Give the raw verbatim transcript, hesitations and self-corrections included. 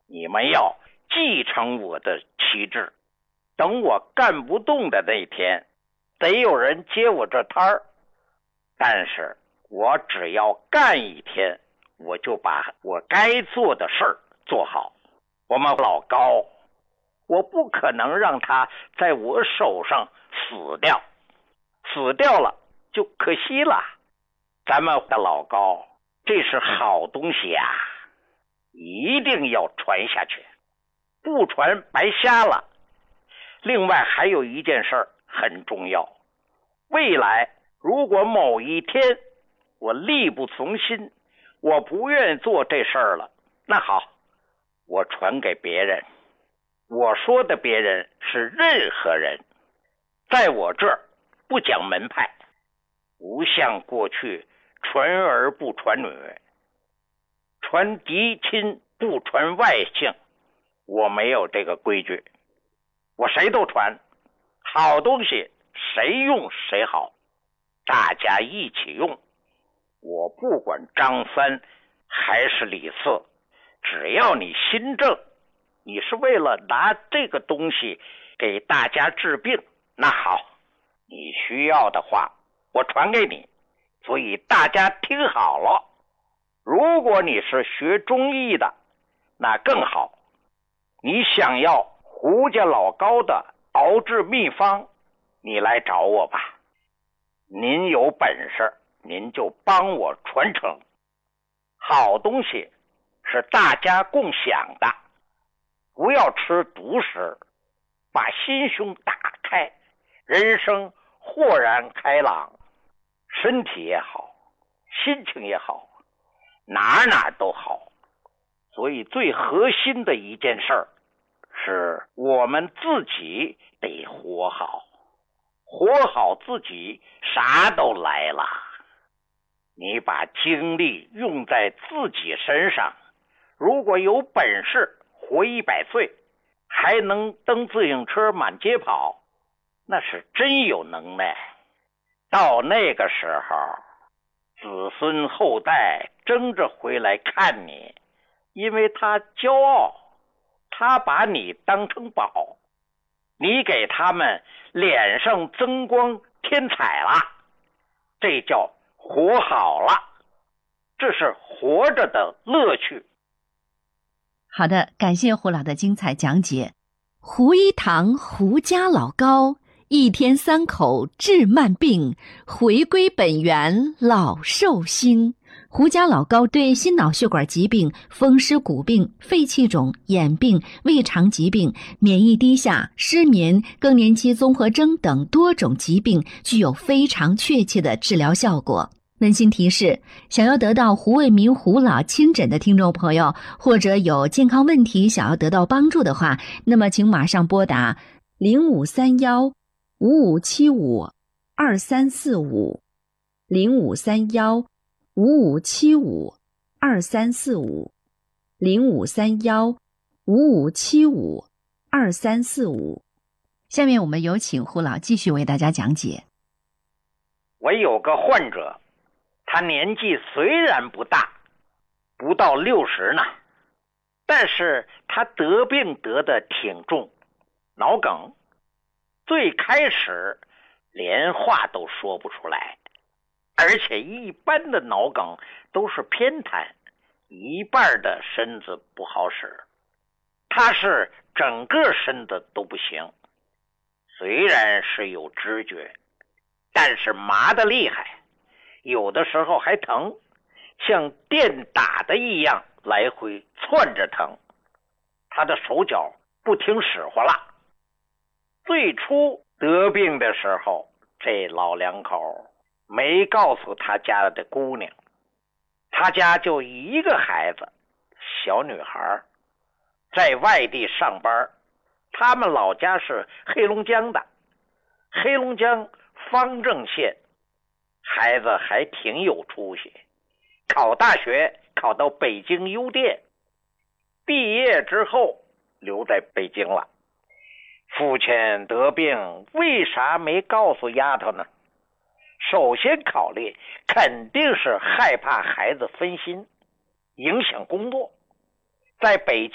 你们要继承我的旗帜，等我干不动的那天，得有人接我这摊儿。但是我只要干一天，我就把我该做的事儿做好。我们老高，我不可能让他在我手上死掉，死掉了就可惜了。咱们的老高，这是好东西啊，一定要传下去，不传白瞎了。另外还有一件事很重要，未来如果某一天我力不从心，我不愿意做这事儿了，那好，我传给别人。我说的别人是任何人，在我这儿不讲门派，不像过去传儿不传女，传嫡亲不传外姓，我没有这个规矩，我谁都传，好东西谁用谁好，大家一起用。我不管张三还是李四，只要你心正，你是为了拿这个东西给大家治病，那好，你需要的话我传给你。所以大家听好了，如果你是学中医的，那更好，你想要胡家老高的熬制秘方，你来找我吧。您有本事您就帮我传承，好东西是大家共享的，不要吃独食，把心胸打开，人生豁然开朗，身体也好，心情也好，哪哪都好。所以最核心的一件事儿，是我们自己得活好，活好自己，啥都来了。你把精力用在自己身上，如果有本事活一百岁，还能蹬自行车满街跑，那是真有能耐。到那个时候，子孙后代争着回来看你，因为他骄傲，他把你当成宝，你给他们脸上增光添彩了，这叫活好了，这是活着的乐趣。 好的，感谢胡老的精彩讲解。胡一堂胡家老高，一天三口治慢病，回归本源老寿星。胡家老高对心脑血管疾病、风湿骨病、肺气肿、眼病、胃肠疾病、免疫低下、失眠、更年期综合征等多种疾病具有非常确切的治疗效果。温馨提示，想要得到胡卫民胡老亲诊的听众朋友，或者有健康问题想要得到帮助的话，那么请马上拨打零五三幺五五七五二三四五 零五三幺五五七五二三四五 零五三幺五五七五二三四五。下面我们有请胡老继续为大家讲解。 我有个患者，他年纪虽然不大，不到六十呢，但是他得病得的挺重，脑梗。最开始连话都说不出来，而且一般的脑梗都是偏瘫，一半的身子不好使，他是整个身子都不行。虽然是有知觉，但是麻得厉害，有的时候还疼，像电打的一样来回窜着疼，他的手脚不听使唤了。最初得病的时候，这老两口没告诉他家的姑娘，他家就一个孩子，小女孩，在外地上班，他们老家是黑龙江的，黑龙江方正县，孩子还挺有出息，考大学考到北京邮电，毕业之后留在北京了。父亲得病，为啥没告诉丫头呢？首先考虑肯定是害怕孩子分心，影响工作。在北京